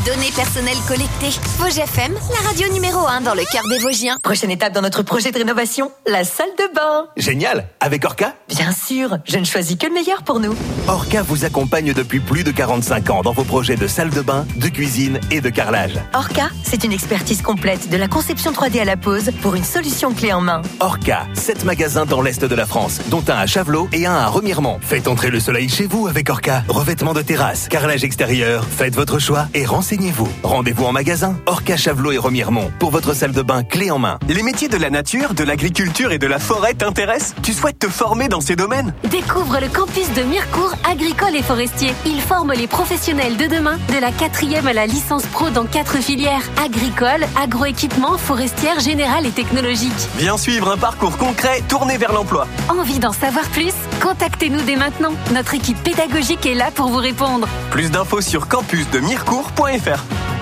données personnelles collectées. Vosges FM, la radio numéro 1 dans le cœur des Vosgiens. Prochaine étape dans notre projet de rénovation, la salle de bain. Génial. Avec Orca ? Bien sûr, je ne choisis que le meilleur pour nous. Orca vous accompagne depuis plus de 45 ans dans vos projets de salle de bain, de cuisine et de carrelage. Orca, c'est une expertise complète de la conception 3D à la pose pour une solution clé en main. Orca, 7 magasins dans l'Est de la France, dont un à Chavelot et un à Remiremont. Faites entrer le soleil chez vous avec Orca. Revêtement de terrasse, carrelage extérieur, faites votre choix et renseignez-vous. Rendez-vous en magasin, Orca, Chavelot et Remiremont, pour votre salle de bain clé en main. Les métiers de la nature, de l'agriculture et de la forêt t'intéressent ? Tu souhaites te former dans ces domaines ? Découvre le campus de Mirecourt agricole et forestier. Il forme les professionnels de demain, de la 4e à la licence pro dans 4 filières. Agricole, agroéquipement, forestière, générale et technologique. Viens suivre un parcours concret tourné vers l'emploi. Envie d'en savoir plus ? Contactez-nous dès maintenant. Notre équipe pédagogique est là pour vous répondre. Plus d'infos sur campusdemirecourt.fr.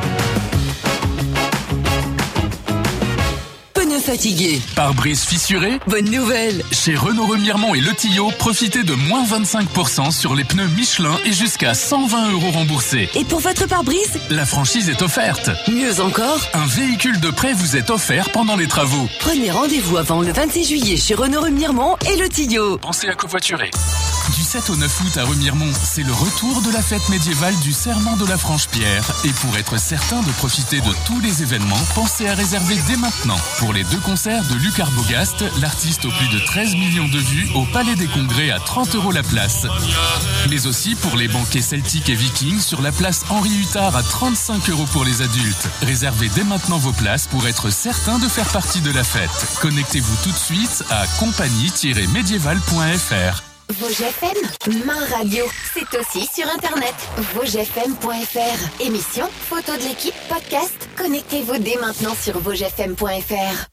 Fatigué. Pare-brise fissuré ? Bonne nouvelle. Chez Renault Remiremont et Le Tillot, profitez de moins 25% sur les pneus Michelin et jusqu'à 120 € remboursés. Et pour votre pare-brise ? La franchise est offerte. Mieux encore, un véhicule de prêt vous est offert pendant les travaux. Prenez rendez-vous avant le 26 juillet chez Renault Remiremont et Le Tillot. Pensez à covoiturer. Du 7 au 9 août à Remiremont, c'est le retour de la fête médiévale du Serment de la Franche-Pierre. Et pour être certain de profiter de tous les événements, pensez à réserver dès maintenant. Pour les 2 concerts de Luc Arbogast, l'artiste aux plus de 13 millions de vues au Palais des Congrès à 30 € la place. Mais aussi pour les banquets celtiques et vikings sur la place Henri Huttard à 35 € pour les adultes. Réservez dès maintenant vos places pour être certain de faire partie de la fête. Connectez-vous tout de suite à compagnie-médiévale.fr. Vosges FM, Main Radio. C'est aussi sur Internet. VosgesFM.fr. Émissions, photos de l'équipe, podcast. Connectez-vous dès maintenant sur VosgesFM.fr.